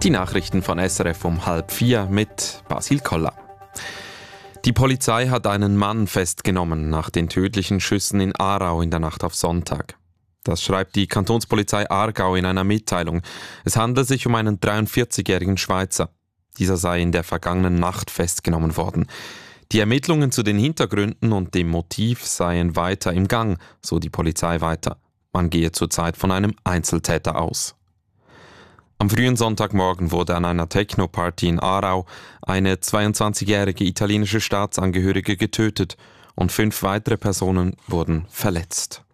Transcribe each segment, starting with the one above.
Die Nachrichten von SRF um 3:30 mit Basil Koller. Die Polizei hat einen Mann festgenommen nach den tödlichen Schüssen in Aarau in der Nacht auf Sonntag. Das schreibt die Kantonspolizei Aargau in einer Mitteilung. Es handelt sich um einen 43-jährigen Schweizer. Dieser sei in der vergangenen Nacht festgenommen worden. Die Ermittlungen zu den Hintergründen und dem Motiv seien weiter im Gang, so die Polizei weiter. Man gehe zurzeit von einem Einzeltäter aus. Am frühen Sonntagmorgen wurde an einer Techno-Party in Aarau eine 22-jährige italienische Staatsangehörige getötet und 5 weitere Personen wurden verletzt.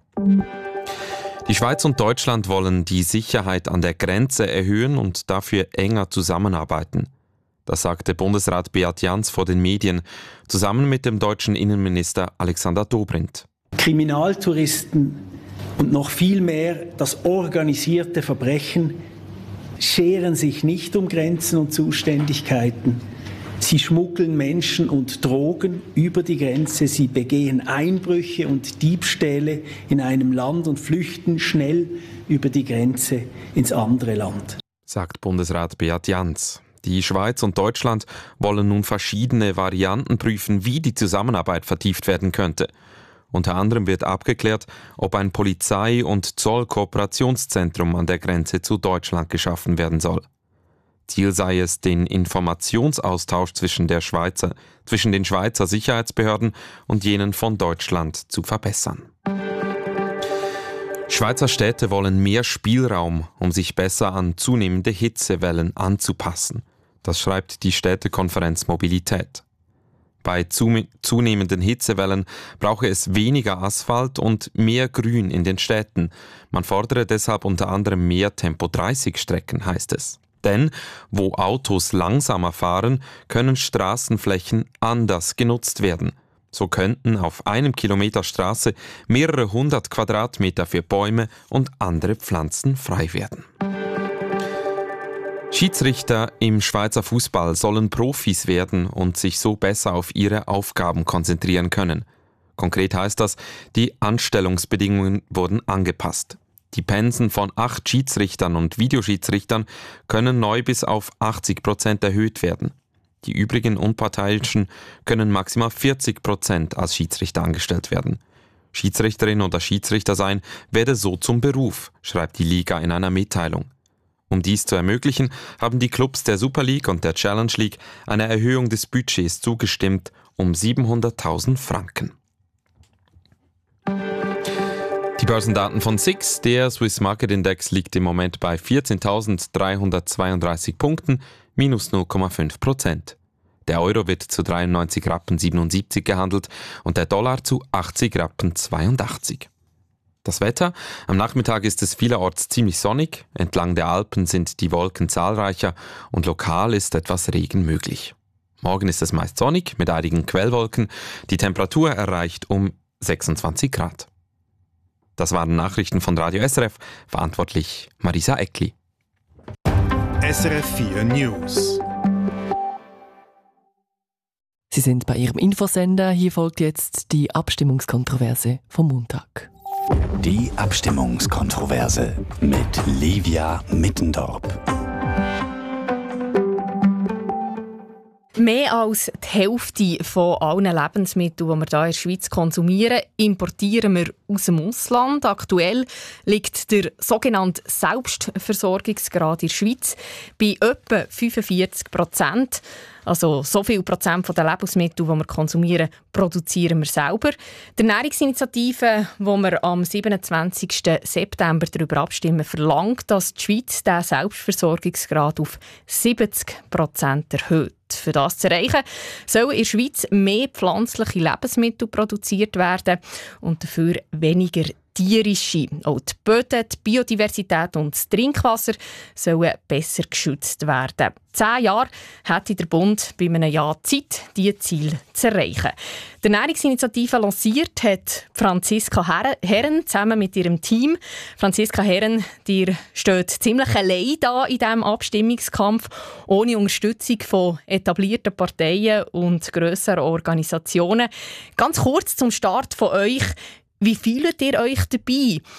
Die Schweiz und Deutschland wollen die Sicherheit an der Grenze erhöhen und dafür enger zusammenarbeiten. Das sagte Bundesrat Beat Jans vor den Medien, zusammen mit dem deutschen Innenminister Alexander Dobrindt. Kriminaltouristen und noch viel mehr das organisierte Verbrechen scheren sich nicht um Grenzen und Zuständigkeiten. Sie schmuggeln Menschen und Drogen über die Grenze, sie begehen Einbrüche und Diebstähle in einem Land und flüchten schnell über die Grenze ins andere Land, sagt Bundesrat Beat Jans. Die Schweiz und Deutschland wollen nun verschiedene Varianten prüfen, wie die Zusammenarbeit vertieft werden könnte. Unter anderem wird abgeklärt, ob ein Polizei- und Zollkooperationszentrum an der Grenze zu Deutschland geschaffen werden soll. Ziel sei es, den Informationsaustausch zwischen den Schweizer Sicherheitsbehörden und jenen von Deutschland zu verbessern. Schweizer Städte wollen mehr Spielraum, um sich besser an zunehmende Hitzewellen anzupassen. Das schreibt die Städtekonferenz Mobilität. Bei zunehmenden Hitzewellen brauche es weniger Asphalt und mehr Grün in den Städten. Man fordere deshalb unter anderem mehr Tempo-30-Strecken, heißt es. Denn wo Autos langsamer fahren, können Straßenflächen anders genutzt werden. So könnten auf einem Kilometer Straße mehrere 100 Quadratmeter für Bäume und andere Pflanzen frei werden. Schiedsrichter im Schweizer Fußball sollen Profis werden und sich so besser auf ihre Aufgaben konzentrieren können. Konkret heißt das, die Anstellungsbedingungen wurden angepasst. Die Pensen von 8 Schiedsrichtern und Videoschiedsrichtern können neu bis auf 80% erhöht werden. Die übrigen Unparteiischen können maximal 40% als Schiedsrichter angestellt werden. Schiedsrichterin oder Schiedsrichter sein werde so zum Beruf, schreibt die Liga in einer Mitteilung. Um dies zu ermöglichen, haben die Clubs der Super League und der Challenge League eine Erhöhung des Budgets zugestimmt um 700.000 Franken. Die Börsendaten von SIX, der Swiss Market Index, liegt im Moment bei 14.332 Punkten, minus 0,5%. Der Euro wird zu 93,77 Rappen gehandelt und der Dollar zu 80,82 Rappen. Das Wetter: Am Nachmittag ist es vielerorts ziemlich sonnig, entlang der Alpen sind die Wolken zahlreicher und lokal ist etwas Regen möglich. Morgen ist es meist sonnig mit einigen Quellwolken, die Temperatur erreicht um 26 Grad. Das waren Nachrichten von Radio SRF, verantwortlich Marisa Eckli. SRF 4 News. Sie sind bei Ihrem Infosender. Hier folgt jetzt die Abstimmungskontroverse vom Montag. Die Abstimmungskontroverse mit Livia Mittendorp. Mehr als die Hälfte von allen Lebensmitteln, die wir hier in der Schweiz konsumieren, importieren wir aus dem Ausland. Aktuell liegt der sogenannte Selbstversorgungsgrad in der Schweiz bei etwa 45%. Also so viel Prozent der Lebensmittel, die wir konsumieren, produzieren wir selber. Die Ernährungsinitiative, die wir am 27. September darüber abstimmen, verlangt, dass die Schweiz den Selbstversorgungsgrad auf 70% erhöht. Für das zu erreichen, sollen in der Schweiz mehr pflanzliche Lebensmittel produziert werden und dafür weniger tierische. Auch die Böden, die Biodiversität und das Trinkwasser sollen besser geschützt werden. 10 Jahre hätte der Bund bei einem Jahr Zeit, diese Ziele zu erreichen. Die Ernährungsinitiative lanciert hat Franziska Herren zusammen mit ihrem Team. Franziska Herren, ihr steht ziemlich allein da in diesem Abstimmungskampf, ohne Unterstützung von etablierten Parteien und grösseren Organisationen. Ganz kurz zum Start von euch. Wie fühlt ihr euch dabei?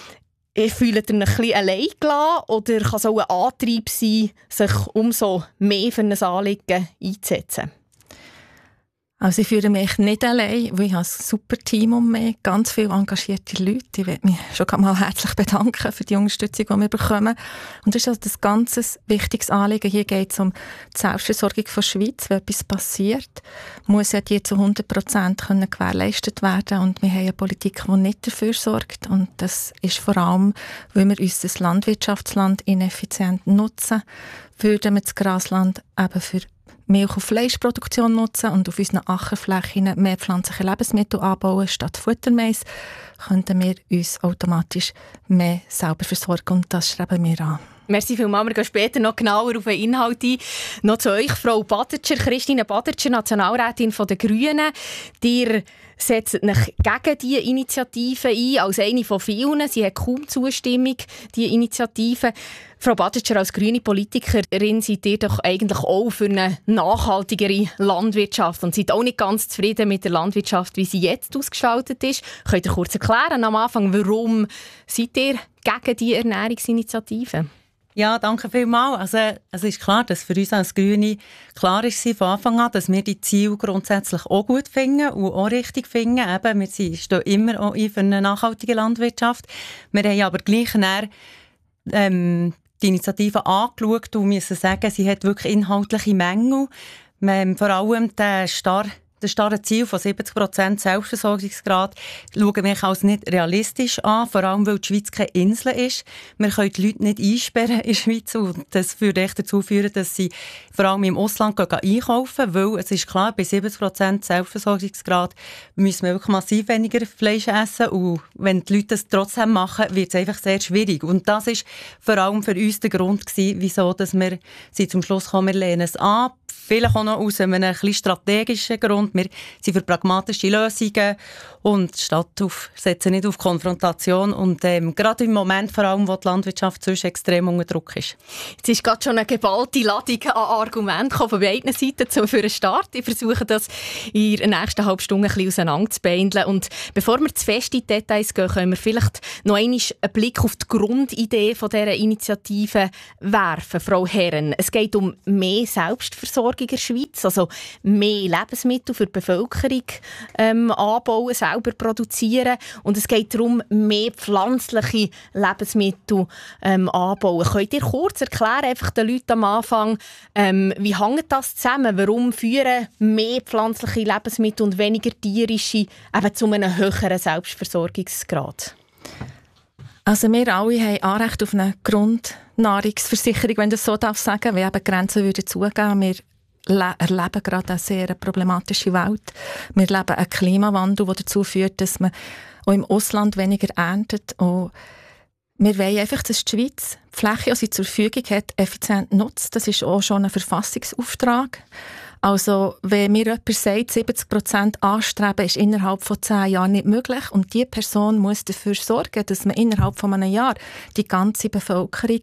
Fühlt ihr euch ein bisschen allein gelassen oder kann es auch ein Antrieb sein, sich umso mehr für ein Anliegen einzusetzen? Also ich fühle mich nicht allein, weil ich habe ein super Team um mich, ganz viele engagierte Leute. Ich möchte mich schon mal herzlich bedanken für die Unterstützung, die wir bekommen. Und das ist also das ganz wichtiges Anliegen. Hier geht es um die Selbstversorgung der Schweiz. Wenn etwas passiert, muss ja die zu 100% gewährleistet werden. Und wir haben eine Politik, die nicht dafür sorgt. Und das ist vor allem, weil wir unser Landwirtschaftsland ineffizient nutzen, würden wir das Grasland eben für Milch- und Fleischproduktion nutzen und auf unseren Ackerflächen mehr pflanzliche Lebensmittel anbauen statt Futtermais, könnten wir uns automatisch mehr selber versorgen und das streben wir an. Merci vielmals, wir gehen später noch genauer auf den Inhalt ein. Noch zu euch, Frau Badertscher, Christine Badertscher, Nationalrätin der Grünen. Ihr setzt euch gegen diese Initiative ein, als eine von vielen. Sie hat kaum Zustimmung, diese Initiative. Frau Badertscher, als grüne Politikerin seid ihr doch eigentlich auch für eine nachhaltigere Landwirtschaft und seid auch nicht ganz zufrieden mit der Landwirtschaft, wie sie jetzt ausgestaltet ist. Könnt ihr kurz erklären am Anfang, warum seid ihr gegen diese Ernährungsinitiative? Ja, danke vielmals. Also, es ist klar, dass für uns als Grüne klar ist von Anfang an, dass wir die Ziele grundsätzlich auch gut finden und auch richtig finden. Eben, wir stehen immer auch ein für eine nachhaltige Landwirtschaft. Wir haben aber gleich die Initiative angeschaut und müssen sagen, sie hat wirklich inhaltliche Mängel. Vor allem das starre Ziel von 70% Selbstversorgungsgrad schauen wir als nicht realistisch an, vor allem weil die Schweiz keine Insel ist. Wir können die Leute nicht einsperren in der Schweiz und das würde echt dazu führen, dass sie vor allem im Ausland einkaufen, weil es ist klar, bei 70% Selbstversorgungsgrad müssen wir wirklich massiv weniger Fleisch essen und wenn die Leute das trotzdem machen, wird es einfach sehr schwierig. Und das ist vor allem für uns der Grund gewesen, wieso dass wir zum Schluss kommen, wir lehnen es ab. Vielleicht auch noch aus einem etwas strategischen Grund. Wir sind für pragmatische Lösungen und setzen nicht auf Konfrontation. Und gerade im Moment, vor allem, wo die Landwirtschaft sonst extrem unter Druck ist. Jetzt ist gerade schon eine geballte Ladung an Argumenten von beiden Seiten für den Start. Ich versuche das in der nächsten halben Stunde ein bisschen auseinanderzubeindeln. Und bevor wir zu fest in die Details gehen, können wir vielleicht noch einmal einen Blick auf die Grundidee dieser Initiative werfen, Frau Herren. Es geht um mehr Selbstversorgung in der Schweiz, also mehr Lebensmittel für die Bevölkerung anbauen, selber produzieren. Und es geht darum, mehr pflanzliche Lebensmittel anbauen. Könnt ihr kurz erklären, einfach den Leuten am Anfang, wie hängt das zusammen? Warum führen mehr pflanzliche Lebensmittel und weniger tierische eben zu einem höheren Selbstversorgungsgrad? Also wir alle haben Anrecht auf eine Grundnahrungsversicherung, wenn ich das so sagen darf, wenn eben Grenzen würden zugehen. Wir erleben gerade eine sehr problematische Welt. Wir erleben einen Klimawandel, der dazu führt, dass man auch im Ausland weniger erntet. Und wir wollen einfach, dass die Schweiz die Fläche, die sie zur Verfügung hat, effizient nutzt. Das ist auch schon ein Verfassungsauftrag. Also, wenn mir jemand sagt, 70% anstreben, ist innerhalb von 10 Jahren nicht möglich. Und diese Person muss dafür sorgen, dass man innerhalb von einem Jahr die ganze Bevölkerung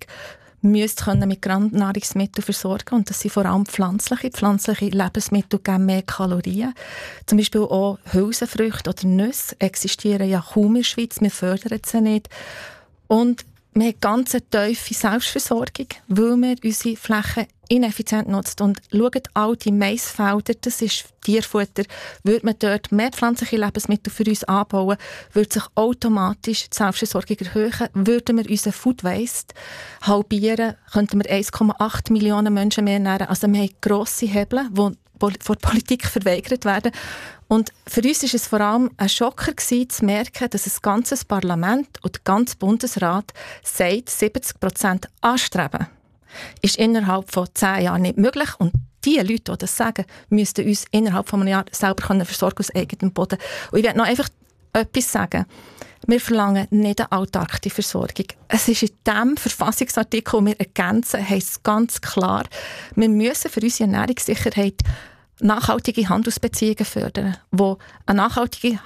mit Grundnahrungsmitteln versorgen und das sind vor allem pflanzliche Lebensmittel geben mehr Kalorien. Zum Beispiel auch Hülsenfrüchte oder Nüsse existieren ja kaum in der Schweiz, wir fördern sie nicht. Und wir haben ganz eine tiefe Selbstversorgung, weil wir unsere Flächen ineffizient nutzen. Und schaut all die Maisfelder, das ist Tierfutter, würde man dort mehr pflanzliche Lebensmittel für uns anbauen, würde sich automatisch die Selbstversorgung erhöhen, würden wir unseren Food Waste halbieren, könnten wir 1,8 Millionen Menschen mehr ernähren. Also wir haben grosse Hebel, die von der Politik verweigert werden. Und für uns war es vor allem ein Schocker gewesen, zu merken, dass das ganze Parlament und der ganze Bundesrat sagt, 70% anstreben ist innerhalb von 10 Jahren nicht möglich. Und die Leute, die das sagen, müssten uns innerhalb von einem Jahr selber versorgen aus eigenem Boden. Und ich werde noch einfach etwas sagen. Wir verlangen nicht eine autarke Versorgung. Es ist in diesem Verfassungsartikel, den wir ergänzen, heisst es ganz klar, wir müssen für unsere Ernährungssicherheit nachhaltige Handelsbeziehungen fördern, die eine nachhaltige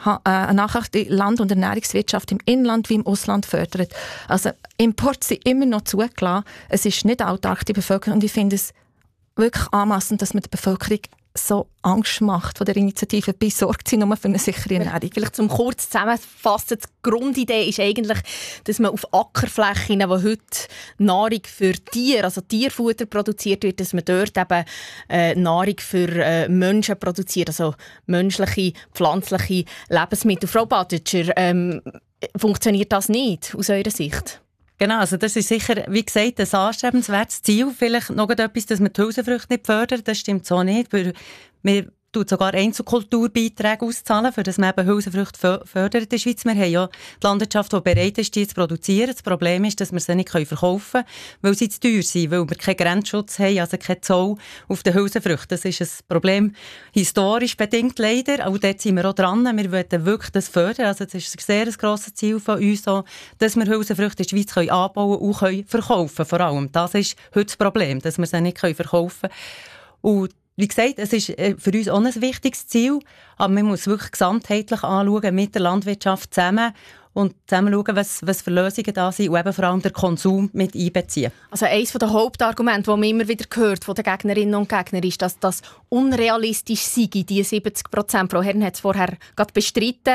Land- und Ernährungswirtschaft im Inland wie im Ausland fördern. Also Importe sind immer noch zugelassen. Es ist nicht autark, die Bevölkerung. Und ich finde es wirklich anmassend, dass man der Bevölkerung so Angst macht von der Initiative «Bei sorgt sie nur für eine sichere Ernährung». Vielleicht zum kurz zusammenfassen, die Grundidee ist eigentlich, dass man auf Ackerflächen, wo heute Nahrung für Tiere, also Tierfutter produziert wird, dass man dort eben Nahrung für Menschen produziert, also menschliche, pflanzliche Lebensmittel. Frau Badetscher, funktioniert das nicht aus eurer Sicht? Genau, also das ist sicher, wie gesagt, ein anstrebenswertes Ziel. Vielleicht noch etwas, dass man die Hülsenfrüchte nicht fördert, das stimmt so nicht. Wir tun sogar Einzelkulturbeiträge auszahlen, für das man eben Hülsenfrüchte fördert in der Schweiz. Wir haben ja die Landwirtschaft, die bereit ist, die zu produzieren. Das Problem ist, dass wir sie nicht verkaufen können, weil sie zu teuer sind, weil wir keinen Grenzschutz haben, also keinen Zoll auf den Hülsenfrüchten. Das ist ein Problem, historisch bedingt leider. Auch dort sind wir auch dran. Wir wollen wirklich das fördern. Also das ist ein sehr grosses Ziel von uns, dass wir Hülsenfrüchte in der Schweiz anbauen und verkaufen können. Vor allem. Das ist heute das Problem, dass wir sie nicht verkaufen können. Und wie gesagt, es ist für uns auch ein wichtiges Ziel, aber man muss wirklich gesamtheitlich anschauen, mit der Landwirtschaft zusammen und zusammen schauen, was für Lösungen da sind und eben vor allem den Konsum mit einbeziehen. Also eines der Hauptargumente, das man immer wieder hört von den Gegnerinnen und Gegnern, ist, dass das unrealistisch sei, die 70%. Frau Herren hat es vorher gerade bestritten.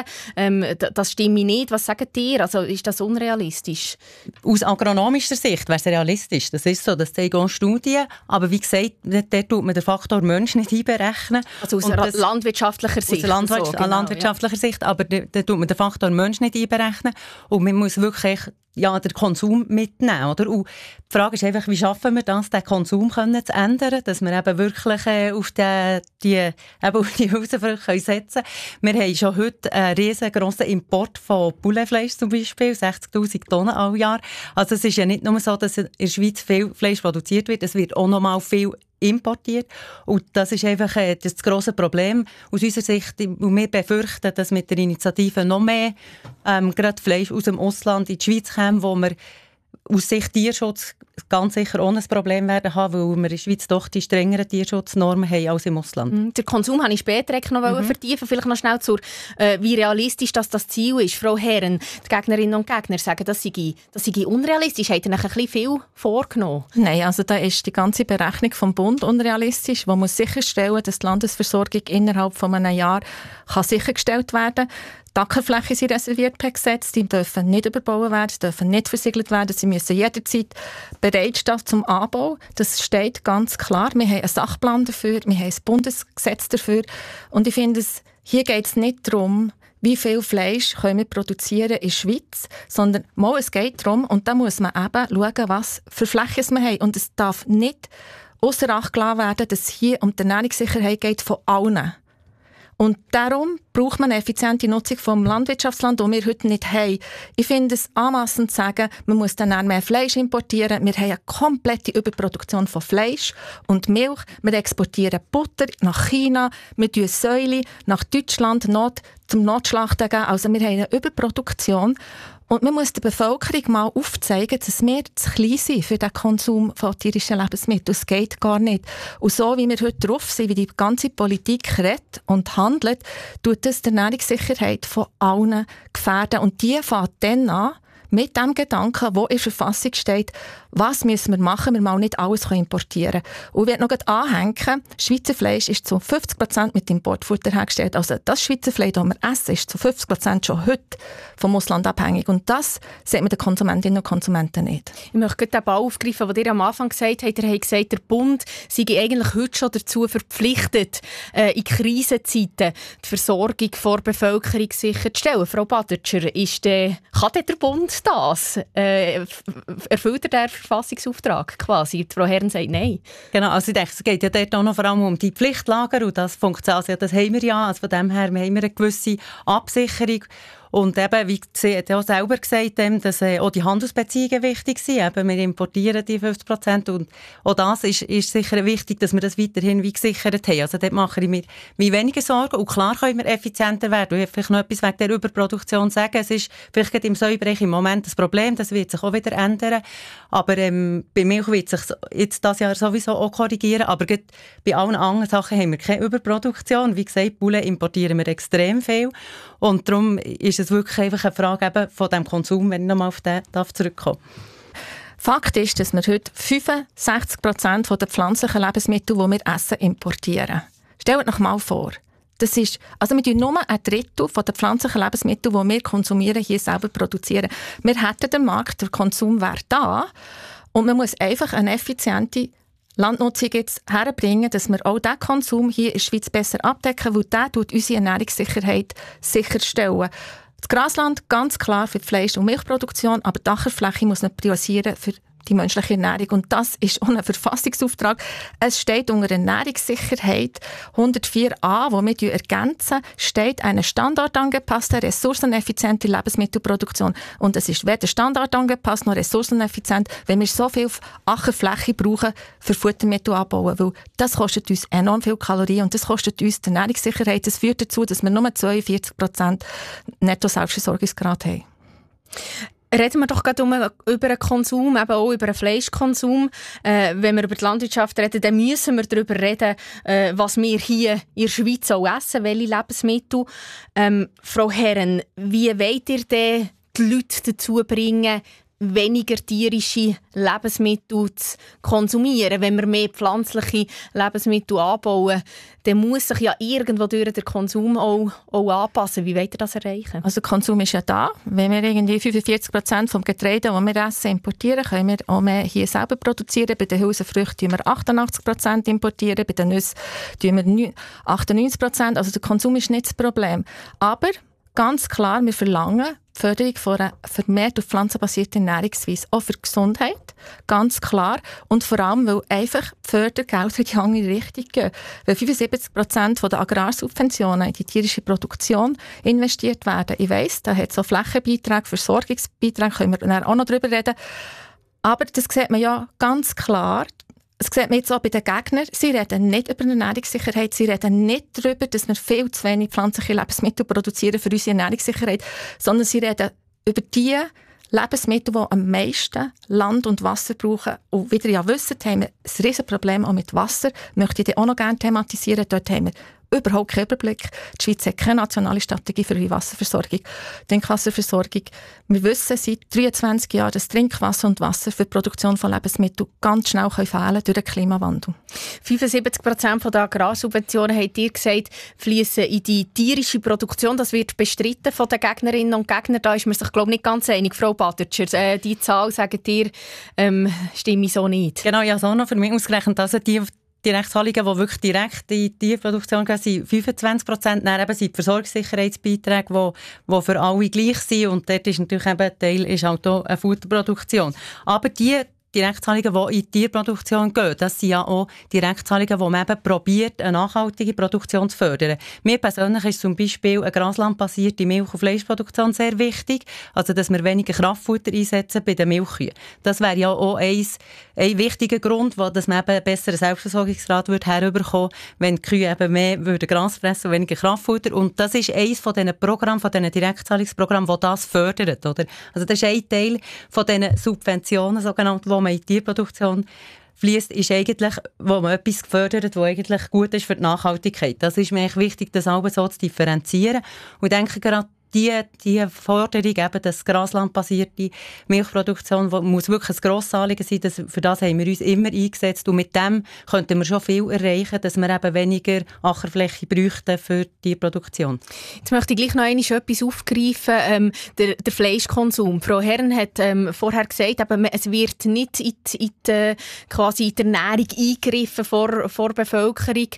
Das stimmt nicht. Was sagt ihr? Also ist das unrealistisch? Aus agronomischer Sicht wäre es realistisch. Das ist so, das zeigen auch Studien. Aber wie gesagt, dort tut man den Faktor Mensch nicht einberechnen. Also aus landwirtschaftlicher Sicht? Aus landwirtschaftlicher Sicht, aber dort tut man den Faktor Mensch nicht einberechnen. Und man muss wirklich den Konsum mitnehmen. Oder? Und die Frage ist einfach, wie schaffen wir das, den Konsum zu ändern, dass wir eben wirklich auf die Hülsenfrüchte setzen können. Wir haben schon heute einen riesengroßen Import von Pouletfleisch zum Beispiel, 60'000 Tonnen all Jahr. Also es ist ja nicht nur so, dass in der Schweiz viel Fleisch produziert wird, es wird auch noch mal viel importiert. Und das ist einfach das grosse Problem aus unserer Sicht. Und wir befürchten, dass mit der Initiative noch mehr gerade Fleisch aus dem Ausland in die Schweiz kommt, wo wir aus Sicht Tierschutz ganz sicher ohne ein Problem werden haben, weil wir in der Schweiz doch die strengeren Tierschutznormen haben als im Ausland. Den Konsum wollte ich später noch vertiefen. Vielleicht noch schnell zur, wie realistisch das Ziel ist. Frau Herren, die Gegnerinnen und Gegner sagen, das sei unrealistisch. Habt ihr euch ein bisschen viel vorgenommen? Nein, also da ist die ganze Berechnung vom Bund unrealistisch. Man muss sicherstellen, dass die Landesversorgung innerhalb von einem Jahr kann sichergestellt werden kann. Die Ackerflächen sind reserviert per Gesetz, die dürfen nicht überbaut werden, dürfen nicht versiegelt werden, sie müssen jederzeit bereitstehen zum Anbau. Das steht ganz klar. Wir haben einen Sachplan dafür, wir haben ein Bundesgesetz dafür. Und ich finde, hier geht es nicht darum, wie viel Fleisch können wir produzieren in der Schweiz, sondern es geht darum, und da muss man eben schauen, was für Flächen wir haben. Und es darf nicht ausser Acht gelassen werden, dass es hier um die Ernährungssicherheit geht von allen. Und darum braucht man eine effiziente Nutzung vom Landwirtschaftsland, das wir heute nicht haben. Ich finde es anmassend zu sagen, man muss dann mehr Fleisch importieren. Wir haben eine komplette Überproduktion von Fleisch und Milch. Wir exportieren Butter nach China, wir tun Säule nach Deutschland zum Notschlachten geben. Also wir haben eine Überproduktion. Und man muss der Bevölkerung mal aufzeigen, dass wir zu klein sind für den Konsum von tierischen Lebensmitteln. Das geht gar nicht. Und so wie wir heute drauf sind, wie die ganze Politik redet und handelt, tut das die Ernährungssicherheit von allen gefährden. Und die fängt dann an, mit dem Gedanken, wo in der Verfassung steht, was müssen wir machen, wir mal nicht alles importieren. Und ich werde noch anhängen, Schweizer Fleisch ist zu 50% mit Importfutter hergestellt. Also das Schweizer Fleisch, das wir essen, ist zu 50% schon heute vom Ausland abhängig. Und das sieht man den Konsumentinnen und Konsumenten nicht. Ich möchte den Ball aufgreifen, den ihr am Anfang gesagt habt. Ihr habt gesagt, der Bund sei eigentlich heute schon dazu verpflichtet, in Krisenzeiten die Versorgung der Bevölkerung sicherzustellen. Frau Badetscher, kann der Bund das? Erfüllt er den Verfassungsauftrag quasi? Frau Herren sagt nein. Genau, also ich denke, es geht ja dort auch noch vor allem um die Pflichtlager und das funktioniert, also das haben wir ja, also von dem her, wir haben eine gewisse Absicherung. Und eben, wie sie hat auch selber gesagt, dass auch die Handelsbeziehungen wichtig sind. Eben, wir importieren die 50% und auch das ist sicher wichtig, dass wir das weiterhin wie gesichert haben. Also dort mache ich mir weniger Sorgen. Und klar können wir effizienter werden. Ich will vielleicht noch etwas wegen der Überproduktion sagen. Es ist vielleicht gerade im Säubereich im Moment das Problem, das wird sich auch wieder ändern. Aber bei Milch wird sich jetzt das Jahr sowieso auch korrigieren. Aber bei allen anderen Sachen haben wir keine Überproduktion. Wie gesagt, Poulet importieren wir extrem viel. Und darum ist es wirklich einfach eine Frage eben von dem Konsum, wenn ich nochmal auf den zurückkomme. Fakt ist, dass wir heute 65% der pflanzlichen Lebensmittel, die wir essen, importieren. Stellt euch mal vor, das ist, also wir tun nur ein Drittel von den pflanzlichen Lebensmitteln, die wir konsumieren, hier selber produzieren. Wir hätten den Markt, der Konsum wäre da und man muss einfach eine effiziente Landnutzung jetzt herbringen, dass wir auch diesen Konsum hier in der Schweiz besser abdecken, weil der tut unsere Ernährungssicherheit sicherstellen. Das Grasland ganz klar für die Fleisch- und Milchproduktion, aber die Ackerfläche muss man priorisieren für die menschliche Ernährung. Und das ist auch ein Verfassungsauftrag. Es steht unter Ernährungssicherheit 104a, wo wir ergänzen, steht eine standardangepasste, ressourceneffiziente Lebensmittelproduktion. Und es ist weder standardangepasst noch ressourceneffizient, wenn wir so viel Ackerfläche brauchen für Futtermittel anbauen. Weil das kostet uns enorm viel Kalorien und das kostet uns die Ernährungssicherheit. Das führt dazu, dass wir nur 42% Netto-Selbstversorgungsgrad haben. Reden wir doch gerade über den Konsum, eben auch über den Fleischkonsum. Wenn wir über die Landwirtschaft reden, dann müssen wir darüber reden, was wir hier in der Schweiz auch essen, welche Lebensmittel. Frau Herren, wie wollt ihr denn die Leute dazu bringen, weniger tierische Lebensmittel zu konsumieren? Wenn wir mehr pflanzliche Lebensmittel anbauen, dann muss sich ja irgendwo durch den Konsum auch anpassen. Wie wollt ihr das erreichen? Also der Konsum ist ja da. Wenn wir irgendwie 45% vom Getreide, das wir essen, importieren, können wir auch mehr hier selber produzieren. Bei den Hülsenfrüchten importieren wir 88%, importieren, bei den Nüssen importieren wir 98%. Also der Konsum ist nicht das Problem. Aber ganz klar, wir verlangen die Förderung von einer vermehrt auf pflanzenbasierten Ernährungsweise, auch für die Gesundheit, ganz klar. Und vor allem, weil einfach die Fördergelder in die andere Richtung gehen. Weil 75% der Agrarsubventionen in die tierische Produktion investiert werden. Ich weiss, da hat es auch Flächenbeiträge, Versorgungsbeiträge, können wir dann auch noch darüber reden. Aber das sieht man ja ganz klar. Das sieht man jetzt auch bei den Gegnern. Sie reden nicht über Ernährungssicherheit, sie reden nicht darüber, dass wir viel zu wenig pflanzliche Lebensmittel produzieren für unsere Ernährungssicherheit, sondern sie reden über die Lebensmittel, die am meisten Land und Wasser brauchen. Und wie ihr ja wisst, haben wir ein Riesenproblem auch mit Wasser. Möchte ich auch noch gerne thematisieren. Dort haben wir überhaupt keinen Überblick. Die Schweiz hat keine nationale Strategie für die Wasserversorgung, Trinkwasserversorgung. Wir wissen seit 23 Jahren, dass Trinkwasser und Wasser für die Produktion von Lebensmitteln ganz schnell fehlen durch den Klimawandel. 75% der Agrarsubventionen, habt ihr gesagt, fließen in die tierische Produktion. Das wird bestritten von den Gegnerinnen und Gegnern. Da ist man sich, glaube ich, nicht ganz einig. Frau Badertscher, die Zahl, sagt ihr, stimme so nicht. Genau, ja, so noch für mich ausgerechnet, also die Direktzahlungen, die wirklich direkt in die Tierproduktion gehen, sind 25%. Dann eben sind die Versorgungssicherheitsbeiträge, die für alle gleich sind. Und dort ist natürlich eben ein Teil ist halt auch eine Futterproduktion. Aber die Direktzahlungen, die in die Tierproduktion gehen, das sind ja auch Direktzahlungen, wo man eben probiert, eine nachhaltige Produktion zu fördern. Mir persönlich ist zum Beispiel eine graslandbasierte Milch- und Fleischproduktion sehr wichtig, also dass wir weniger Kraftfutter einsetzen bei den Milchkühen. Das wäre ja auch ein wichtiger Grund, dass man eben einen besseren Selbstversorgungsgrad herüberkommen würde, wenn die Kühe eben mehr Gras fressen und weniger Kraftfutter. Und das ist eines von diesen Programmen, von diesen Direktzahlungsprogrammen, die das fördert. Oder? Also das ist ein Teil von diesen Subventionen, sogenannten, wo man in die Tierproduktion fließt, ist eigentlich, wo man etwas gefördert, was eigentlich gut ist für die Nachhaltigkeit. Das ist mir eigentlich wichtig, das alles so zu differenzieren. Und ich denke gerade, die Forderung, eben das graslandbasierte Milchproduktion, muss wirklich ein grosses Anliegen sein. Für das haben wir uns immer eingesetzt. Und mit dem könnten wir schon viel erreichen, dass wir eben weniger Ackerfläche bräuchten für die Produktion. Jetzt möchte ich gleich noch einmal etwas aufgreifen, der Fleischkonsum. Frau Herren hat vorher gesagt, eben, es wird nicht in die Ernährung eingegriffen vor Bevölkerung.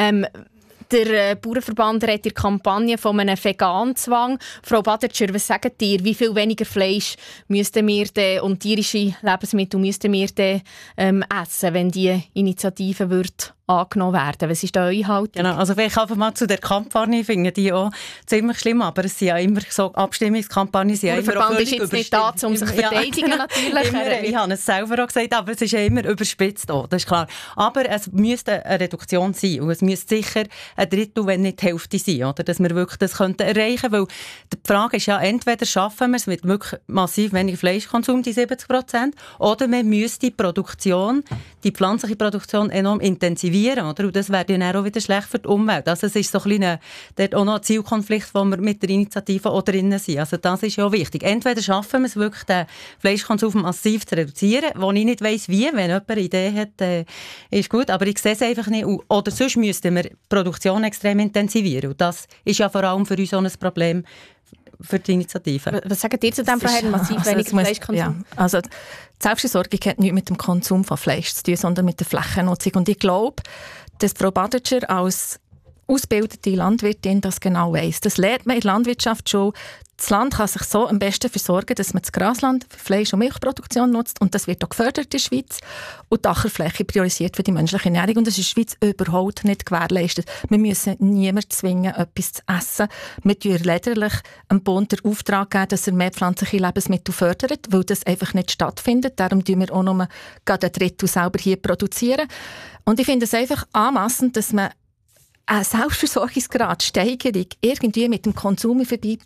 Der Bauernverband redet in der Kampagne von einem Veganzwang. Frau Badertscher, was sagt ihr? Wie viel weniger Fleisch müssten wir denn und tierische Lebensmittel müssten wir denn essen, wenn die Initiative wird angenommen werden? Was ist da eure Haltung? Genau, also vielleicht einfach mal zu der Kampagne, ich finde die auch ziemlich schlimm, aber es sind ja immer so Abstimmungskampagnen. Der Verband ist jetzt nicht da, um sich zu verteidigen, natürlich. Ich habe es selber auch gesagt, aber es ist ja immer überspitzt auch, das ist klar. Aber es müsste eine Reduktion sein und es müsste sicher ein Drittel, wenn nicht die Hälfte sein, oder? Dass wir wirklich das könnten erreichen, weil die Frage ist ja, entweder schaffen wir es mit wirklich massiv weniger Fleischkonsum, die 70%, oder wir müssen die pflanzliche Produktion enorm intensivieren. verlieren, oder? Und das wäre dann auch wieder schlecht für die Umwelt. Also es ist so dort auch noch ein Zielkonflikt, wo wir mit der Initiative auch drinnen sind. Also das ist ja wichtig. Entweder schaffen wir es wirklich, den Fleischkonsum massiv zu reduzieren, wo ich nicht weiss, wie. Wenn jemand eine Idee hat, ist gut, aber ich sehe es einfach nicht. Oder sonst müssten wir die Produktion extrem intensivieren. Und das ist ja vor allem für uns auch ein Problem für die Initiative. Was sagen ihr zu dem, Frau Herren, massiv weniger Fleischkonsum? Ja, also die Selbstversorgung hat nichts mit dem Konsum von Fleisch zu tun, sondern mit der Flächennutzung. Und ich glaube, dass Frau Badetscher als ausgebildete Landwirtin das genau weiss. Das lernt man in der Landwirtschaft schon. Das Land kann sich so am besten versorgen, dass man das Grasland für Fleisch- und Milchproduktion nutzt. Und das wird auch gefördert in der Schweiz. Und die Ackerfläche priorisiert für die menschliche Ernährung. Und das ist in der Schweiz überhaupt nicht gewährleistet. Wir müssen niemanden zwingen, etwas zu essen. Wir geben lediglich dem Bund den Auftrag geben, dass er mehr pflanzliche Lebensmittel fördert, weil das einfach nicht stattfindet. Darum tun wir auch nur gerade ein Drittel selber hier produzieren. Und ich finde es einfach anmassend, dass man eine Selbstversorgungsgradsteigerung irgendwie mit dem Konsum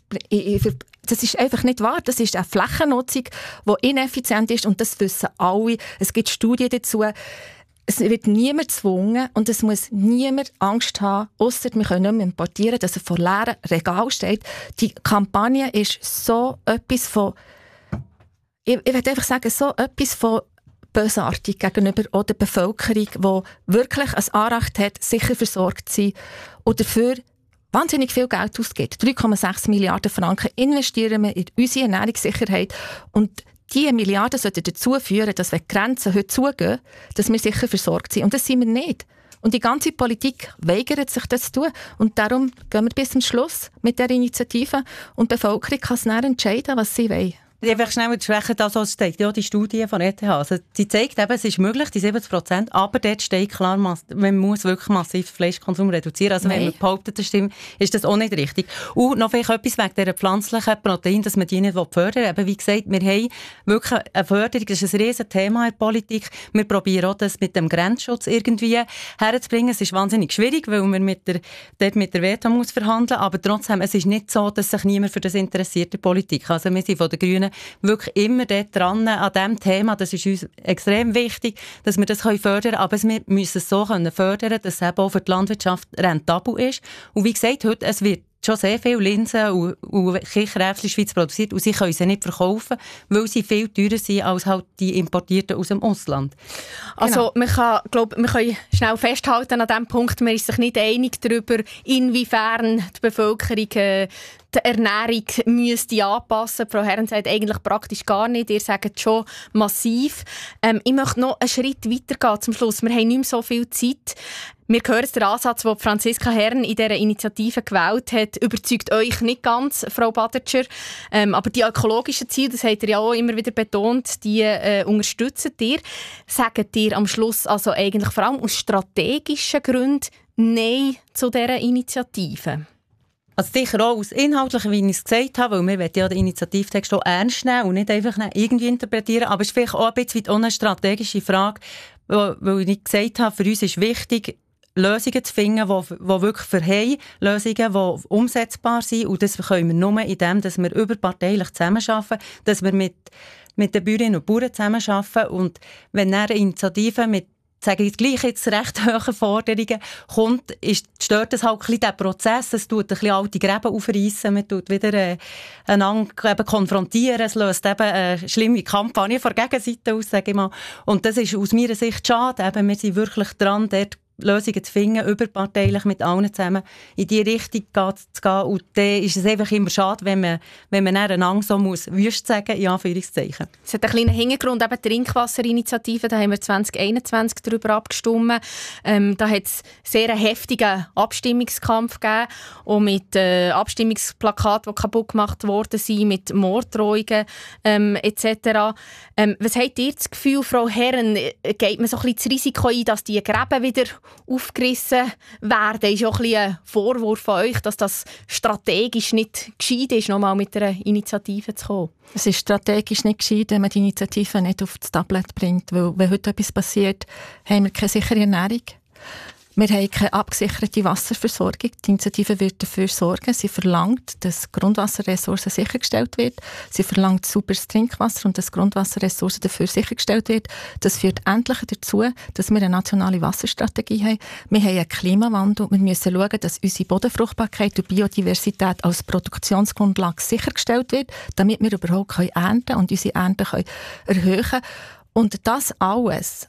das ist einfach nicht wahr. Das ist eine Flächennutzung, die ineffizient ist und das wissen alle. Es gibt Studien dazu. Es wird niemand gezwungen und es muss niemand Angst haben, ausser wir können nicht mehr importieren, dass er vor leeren Regal steht. Die Kampagne ist so etwas von, ich würde einfach sagen, so etwas von bösartig gegenüber auch der Bevölkerung, die wirklich ein Anrecht hat, sicher versorgt zu sein und dafür wahnsinnig viel Geld ausgibt. 3,6 Milliarden Franken investieren wir in unsere Ernährungssicherheit und diese Milliarden sollten dazu führen, dass wenn die Grenzen heute zugehen, dass wir sicher versorgt sind. Und das sind wir nicht. Und die ganze Politik weigert sich, das zu tun. Und darum gehen wir bis zum Schluss mit der Initiative und die Bevölkerung kann es dann entscheiden, was sie wollen. Einfach schnell unterbrechen, das steht ja die Studie von ETH. Also, sie zeigt eben, es ist möglich, die 70%, aber dort steht klar, man muss wirklich massiv Fleischkonsum reduzieren. Also, wenn man behauptet, das stimmt, ist das auch nicht richtig. Und noch vielleicht etwas wegen dieser pflanzlichen Proteine, dass man die nicht fördern will. Eben, wie gesagt, wir haben wirklich eine Förderung, das ist ein riesen Thema in der Politik. Wir probieren auch, das mit dem Grenzschutz irgendwie herzubringen. Es ist wahnsinnig schwierig, weil man dort mit der WTO muss verhandeln, aber trotzdem, es ist nicht so, dass sich niemand für das interessiert in der Politik. Also, wir sind von den Grünen wirklich immer dort dran an diesem Thema. Das ist uns extrem wichtig, dass wir das fördern können. Aber wir müssen es so fördern, dass es eben auch für die Landwirtschaft rentabel ist. Und wie gesagt, heute, es wird schon sehr viele Linsen und Kichererbsen in der Schweiz produziert und sie können sie nicht verkaufen, weil sie viel teurer sind als halt die importierten aus dem Ausland. Also man kann schnell festhalten an diesem Punkt, man ist sich nicht einig darüber, inwiefern die Bevölkerung die Ernährung müsste anpassen. Frau Herren sagt eigentlich praktisch gar nicht. Ihr sagt schon massiv. Ich möchte noch einen Schritt weitergehen zum Schluss. Wir haben nicht mehr so viel Zeit. Wir hören jetzt den Ansatz, den Franziska Herren in dieser Initiative gewählt hat, überzeugt euch nicht ganz, Frau Badetscher. Aber die ökologischen Ziele, das habt ihr ja auch immer wieder betont, die unterstützt ihr. Sagt ihr am Schluss also eigentlich vor allem aus strategischen Gründen Nein zu dieser Initiative? Also sicher auch aus inhaltlichen, wie ich es gesagt habe, weil wir wollen ja den Initiativtext auch ernst nehmen und nicht einfach irgendwie interpretieren, aber es ist vielleicht auch ein bisschen eine strategische Frage, weil ich gesagt habe, für uns ist wichtig, Lösungen zu finden, die wirklich für Lösungen, die umsetzbar sind und das können wir nur indem, dass wir überparteilich zusammenarbeiten, dass wir mit den Bäuerinnen und Bauern zusammenarbeiten und wenn eine Initiative mit sage ich gleich jetzt recht hohe Forderungen kommt, stört es halt ein bisschen den Prozess. Es tut ein bisschen alte Gräben aufreissen, man tut wieder einander konfrontieren, es löst eben eine schlimme Kampagne von der Gegenseite aus, sage ich mal. Und das ist aus meiner Sicht schade. Eben, wir sind wirklich dran, dort Lösungen zu finden, überparteilich mit allen zusammen in die Richtung zu gehen. Und dann ist es einfach immer schade, wenn man dann einander so wüst sagen, in Anführungszeichen. Es hat einen kleinen Hintergrund, eben die Trinkwasserinitiative, da haben wir 2021 darüber abgestimmt. Da hat es sehr einen heftigen Abstimmungskampf gegeben, auch mit Abstimmungsplakaten, die kaputt gemacht worden sind, mit Morddrohungen etc. Was habt ihr das Gefühl, Frau Herren, geht man so ein bisschen das Risiko ein, dass die Gräben wieder aufgerissen werden? Ist auch ein bisschen ein Vorwurf von euch, dass das strategisch nicht gescheit ist, nochmal mit einer Initiative zu kommen? Es ist strategisch nicht gescheit, wenn man die Initiative nicht auf das Tablet bringt, weil wenn heute etwas passiert, haben wir keine sichere Ernährung. Wir haben keine abgesicherte Wasserversorgung. Die Initiative wird dafür sorgen. Sie verlangt, dass Grundwasserressourcen sichergestellt wird. Sie verlangt sauberes Trinkwasser und dass Grundwasserressourcen dafür sichergestellt wird. Das führt endlich dazu, dass wir eine nationale Wasserstrategie haben. Wir haben einen Klimawandel. Wir müssen schauen, dass unsere Bodenfruchtbarkeit und Biodiversität als Produktionsgrundlage sichergestellt wird, damit wir überhaupt ernten können und unsere Ernten erhöhen können. Und das alles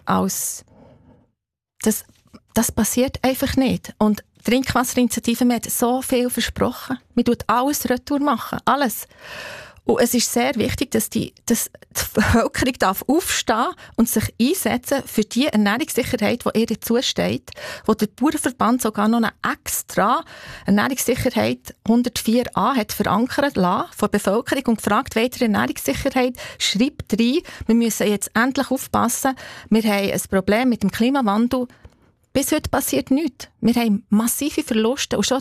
das passiert einfach nicht. Und die Trinkwasserinitiative hat so viel versprochen. Man tut alles retour machen. Alles. Und es ist sehr wichtig, dass die Bevölkerung aufstehen und sich einsetzen für die Ernährungssicherheit, die ihr zusteht, wo der Bauernverband sogar noch eine extra Ernährungssicherheit 104a hat verankert lassen von der Bevölkerung und gefragt, weitere Ernährungssicherheit, schreibt rein, wir müssen jetzt endlich aufpassen, wir haben ein Problem mit dem Klimawandel. Bis heute passiert nichts. Wir haben massive Verluste und schon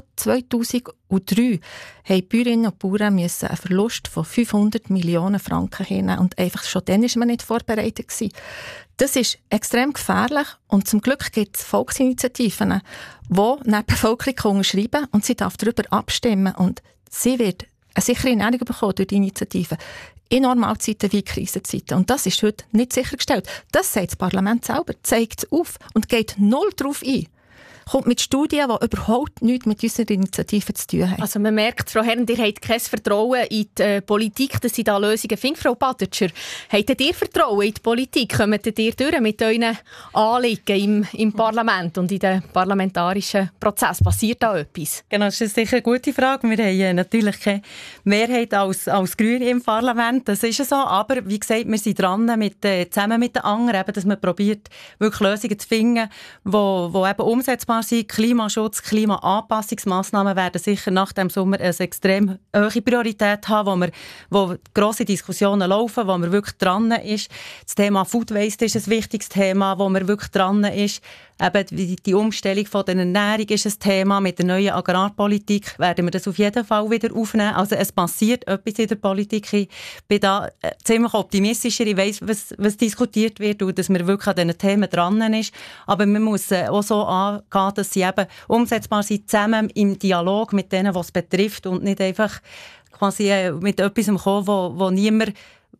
2003 haben Bäuerinnen und Bauern müssen einen Verlust von 500 Millionen Franken hinnehmen und einfach schon dann war man nicht vorbereitet gewesen. Das ist extrem gefährlich und zum Glück gibt es Volksinitiativen, die neben der Bevölkerung unterschreiben und sie darf darüber abstimmen und sie wird eine sichere Ernährung bekommen durch die Initiative. In Normalzeiten wie Krisenzeiten. Und das ist heute nicht sichergestellt. Das sagt das Parlament selber, zeigt es auf und geht null darauf ein. Kommt mit Studien, die überhaupt nichts mit unserer Initiative zu tun haben. Also man merkt, Frau Herren, ihr habt kein Vertrauen in die Politik, dass sie da Lösungen finden. Frau Badertscher, habt ihr Vertrauen in die Politik? Kommt ihr durch mit euren Anliegen im Parlament und in den parlamentarischen Prozess? Passiert da etwas? Genau, das ist sicher eine gute Frage. Wir haben natürlich keine Mehrheit als Grüne im Parlament. Das ist so. Aber wie gesagt, wir sind dran, zusammen mit den anderen, eben, dass man probiert, wirklich Lösungen zu finden, die eben umsetzbar sind. Klimaschutz, Klimaanpassungsmaßnahmen werden sicher nach dem Sommer eine extrem hohe Priorität haben, wo grosse Diskussionen laufen, wo man wirklich dran ist. Das Thema Food Waste ist ein wichtiges Thema, wo man wirklich dran ist. Eben die Umstellung von der Ernährung ist ein Thema. Mit der neuen Agrarpolitik werden wir das auf jeden Fall wieder aufnehmen. Also es passiert etwas in der Politik. Ich bin da ziemlich optimistischer. Ich weiss, was diskutiert wird und dass man wirklich an diesen Themen dran ist. Aber man muss auch so angehen, dass sie eben umsetzbar sind, zusammen im Dialog mit denen, was es betrifft und nicht einfach quasi mit etwas kommen, wo niemand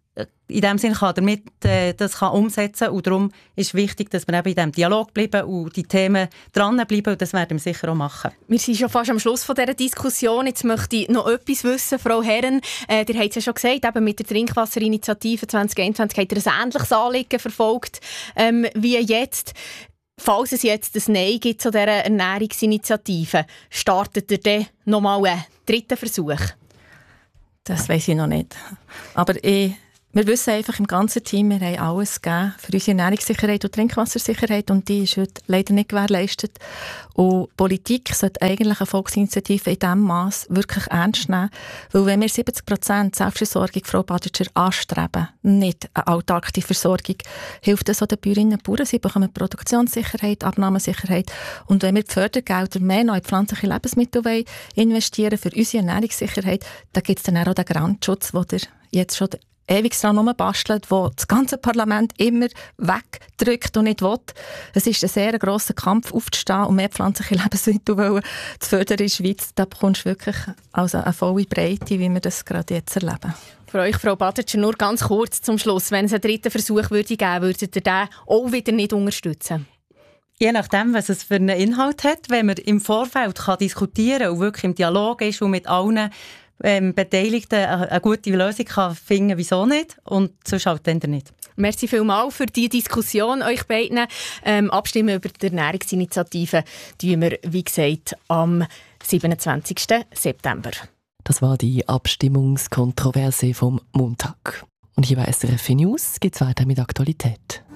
in dem Sinne das kann umsetzen kann. Und darum ist wichtig, dass wir eben in diesem Dialog bleiben und die Themen dranbleiben. Und das werden wir sicher auch machen. Wir sind schon fast am Schluss von dieser Diskussion. Jetzt möchte ich noch etwas wissen, Frau Herren. Ihr habt es ja schon gesagt, eben mit der Trinkwasserinitiative 2021 habt ihr ein ähnliches Anliegen verfolgt wie jetzt. Falls es jetzt ein Nein gibt zu dieser Ernährungsinitiative, startet ihr dann nochmal einen dritten Versuch? Das weiss ich noch nicht. Aber wir wissen einfach im ganzen Team, wir haben alles gegeben für unsere Ernährungssicherheit und Trinkwassersicherheit und die ist heute leider nicht gewährleistet. Und Politik sollte eigentlich eine Volksinitiative in diesem Maß wirklich ernst nehmen, weil wenn wir 70% Selbstversorgung, Frau Badertscher, anstreben, nicht eine autarke Versorgung, hilft das auch den Bäuerinnen und Bauern. Sie bekommen Produktionssicherheit, Abnahmesicherheit und wenn wir die Fördergelder mehr noch in pflanzliche Lebensmittel investieren für unsere Ernährungssicherheit, dann gibt es dann auch den Grandschutz, den jetzt schon ewig dran rumbastelt, wo das ganze Parlament immer wegdrückt und nicht will. Es ist ein sehr grosser Kampf, aufzustehen und mehr pflanzliche Lebensmittel zu fördern in der Schweiz. Da bekommst du wirklich also eine volle Breite, wie wir das gerade jetzt erleben. Für euch, Frau Badertscher, nur ganz kurz zum Schluss. Wenn es einen dritten Versuch würde geben, würdet ihr den auch wieder nicht unterstützen? Je nachdem, was es für einen Inhalt hat, wenn man im Vorfeld diskutieren kann und wirklich im Dialog ist und mit allen Beteiligten eine gute Lösung kann finden, wieso nicht? Und sonst halt dann nicht. Merci vielmals für die Diskussion, euch beiden. Abstimmen über die Ernährungsinitiative tun wir, wie gesagt, am 27. September. Das war die Abstimmungskontroverse vom Montag. Und hier bei SRF 4 News geht es weiter mit Aktualität.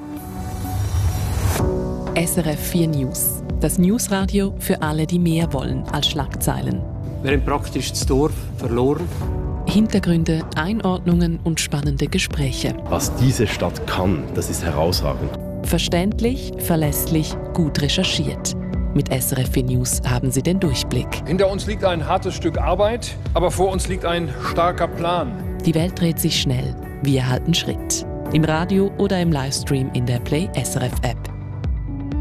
SRF 4 News. Das Newsradio für alle, die mehr wollen als Schlagzeilen. Wir haben praktisch das Dorf verloren. Hintergründe, Einordnungen und spannende Gespräche. Was diese Stadt kann, das ist herausragend. Verständlich, verlässlich, gut recherchiert. Mit SRF 4 News haben Sie den Durchblick. Hinter uns liegt ein hartes Stück Arbeit, aber vor uns liegt ein starker Plan. Die Welt dreht sich schnell. Wir halten Schritt. Im Radio oder im Livestream in der Play SRF App.